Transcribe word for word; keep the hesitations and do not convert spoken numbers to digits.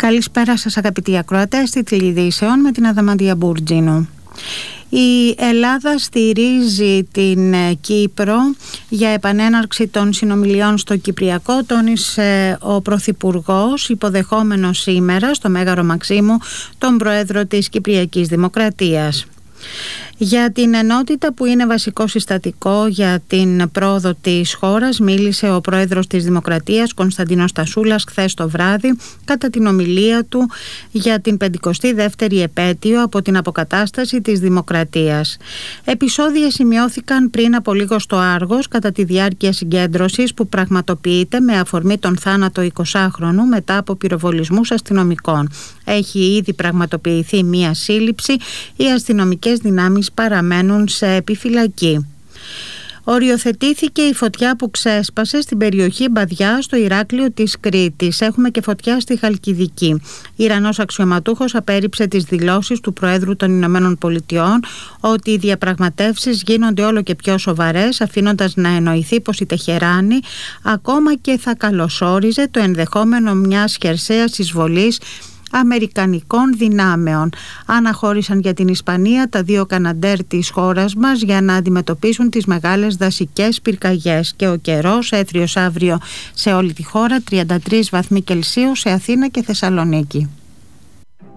Καλησπέρα σας αγαπητοί ακροατές, τίτλοι ειδήσεων με την Αδαμαντία Μπουρτζίνου. Η Ελλάδα στηρίζει την Κύπρο για επανέναρξη των συνομιλιών στο Κυπριακό, τόνισε ο Πρωθυπουργός, υποδεχόμενος σήμερα στο Μέγαρο Μαξίμου τον Πρόεδρο της Κυπριακής Δημοκρατίας. Για την ενότητα που είναι βασικό συστατικό για την πρόοδο της χώρας μίλησε ο Πρόεδρος της Δημοκρατίας Κωνσταντίνος Τασούλας χθες το βράδυ κατά την ομιλία του για την πενηκοστή δεύτερη επέτειο από την αποκατάσταση της Δημοκρατίας. Επεισόδια σημειώθηκαν πριν από λίγο στο Άργος κατά τη διάρκεια συγκέντρωσης που πραγματοποιείται με αφορμή τον θάνατο εικοσάχρονου μετά από πυροβολισμούς αστυνομικών. Έχει ήδη πραγματοποιηθεί μία σύλληψη, οι αστυνομικές δυνάμεις παραμένουν σε επιφυλακή. Οριοθετήθηκε η φωτιά που ξέσπασε στην περιοχή Μπαδιά στο Ηράκλειο της Κρήτης. Έχουμε και φωτιά στη Χαλκιδική. Ιρανός αξιωματούχος απέρριψε τις δηλώσεις του Προέδρου των Ηνωμένων Πολιτειών ότι οι διαπραγματεύσεις γίνονται όλο και πιο σοβαρές, αφήνοντας να εννοηθεί πως η Τεχεράνη ακόμα και θα καλωσόριζε το ενδεχόμενο μιας χερσαίας εισβολής αμερικανικών δυνάμεων. Αναχώρησαν για την Ισπανία τα δύο Καναντέρ της χώρας μας για να αντιμετωπίσουν τις μεγάλες δασικές πυρκαγιές. Και ο καιρός έθριος αύριο σε όλη τη χώρα, τριάντα τρεις βαθμοί Κελσίου σε Αθήνα και Θεσσαλονίκη.